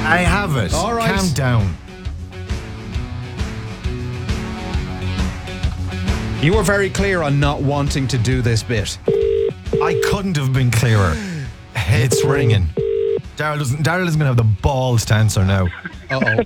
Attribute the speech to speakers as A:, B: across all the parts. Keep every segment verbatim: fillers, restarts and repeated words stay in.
A: I have it.
B: All right.
A: Calm down.
B: You were very clear on not wanting to do this bit.
A: I couldn't have been clearer. It's ringing. Daryl doesn't. Daryl isn't going to have the balls to answer now.
B: Uh-oh.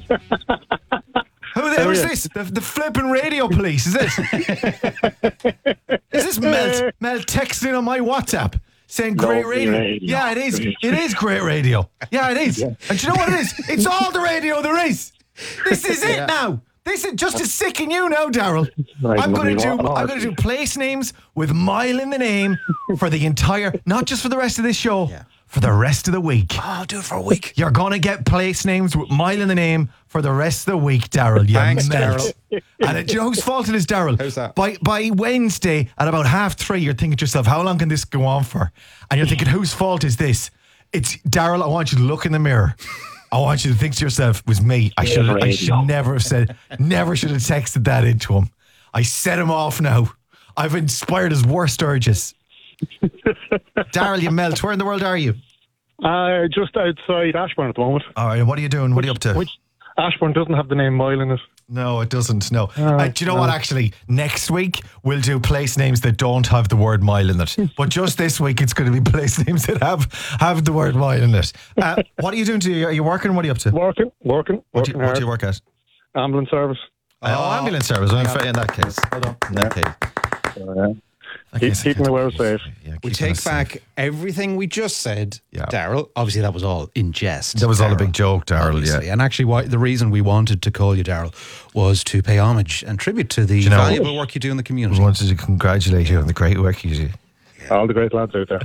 A: Who the hell is this? The, the flipping radio police, is it? Is this Mel, Mel texting on my WhatsApp saying great
C: Lovely
A: radio?
C: radio.
A: Yeah, it is. It is great radio. Yeah, it is. And do you know what it is? It's all the radio there is. This is it
B: Yeah.
A: now. This is just to sicken you now, Daryl.
C: Right,
A: I'm going to
C: lovely.
A: do. I'm going to do place names with mile in the name for the entire, not just for the rest of this show,
B: Yeah.
A: for the rest of the week.
B: Oh, I'll do it for a week.
A: You're going to get place names with mile in the name for the rest of the week, Daryl. You
B: Thanks,
A: melt. And it, do you know whose fault it is, Daryl?
B: How's that?
A: By, by Wednesday at about half three, you're thinking to yourself, how long can this go on for? And you're thinking, whose fault is this? It's Daryl. I want you to look in the mirror. I want you to think to yourself, it was me. I should I should never have said, never should have texted that into him. I set him off now. I've inspired his worst urges. Daryl, you melt. Where in the world are you?
C: Uh, just outside Ashbourne at the moment.
A: All right, what are you doing? What are you up to?
C: Which Ashbourne doesn't have the name Mile in it.
A: No, it doesn't. No. Uh, do you know what? Actually, next week we'll do place names that don't have the word mile in it. But just this week, it's going to be place names that have have the word mile in it. Uh, what are you doing? To, are you working? What are you up to?
C: Working, working,
A: What do
C: working
A: you, what
C: hard.
A: do you work at?
C: Ambulance service.
A: Oh, ambulance service. In fact, in that case. In that case.
C: Uh,
A: I
C: keep,
A: guess I
C: keeping
A: can't-
C: the world safe.
A: Yeah,
B: We
A: keeping
B: take
A: us
B: back
A: safe.
B: everything we just said,
A: Yeah.
B: Daryl. Obviously, that was all in jest.
A: That was all a
B: Daryl,
A: big joke, Daryl.
B: obviously.
A: Yeah.
B: And actually, why, the reason we wanted to call you Daryl was to pay homage and tribute to the
A: you know-
B: valuable work you do in the
A: We
B: community.
A: wanted to congratulate you on the great work you do.
C: All the great lads out there.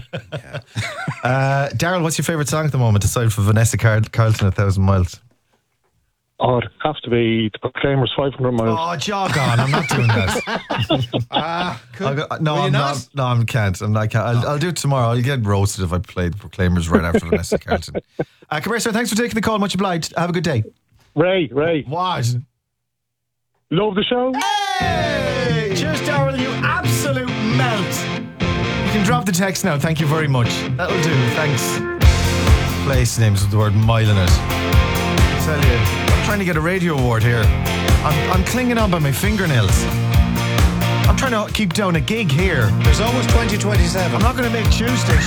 A: Uh, Daryl, what's your favourite song at the moment, aside from Vanessa Car- Carlton, A Thousand Miles?
C: Oh, it has to be the Proclaimers five hundred miles.
A: Oh, jog on. I'm not doing that.
B: Ah,
A: I'll go, no,
B: Will you
A: I'm
B: not?
A: not? No, I can't. I'm not, I can't. I'll, I'll do it tomorrow. I'll get roasted if I play the Proclaimers right after Vanessa Carlton. Uh, come here, sir. Thanks for taking the call. Much obliged. Have a good day.
C: Ray, Ray,
A: What?
C: love the show.
A: Hey! Cheers, Daryl. You absolute melt. You can drop the text now. Thank you very much. That'll do. Thanks. Place names with the word mile in it. I tell you, I'm trying to get a radio award here. I'm, I'm clinging on by my fingernails. I'm trying to keep down a gig here.
B: There's almost twenty twenty-seven.
A: I'm not going to make Tuesday